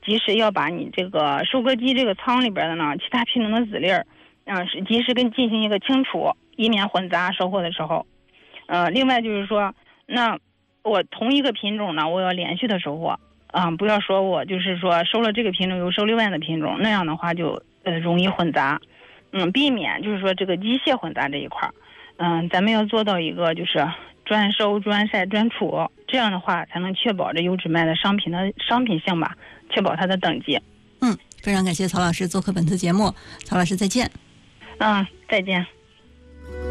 及时要把你这个收割机这个仓里边的呢其他品种的籽粒儿，是及时跟进行一个清除，以免混杂收获的时候。另外就是说，那我同一个品种呢，我要连续的收获，不要说我就是说收了这个品种又收另外的品种，那样的话就容易混杂，避免就是说这个机械混杂这一块儿，咱们要做到一个就是专收专晒专储，这样的话才能确保这优质麦的商品性吧，确保它的等级。 非常感谢曹老师做客本次节目，曹老师再见。 再见。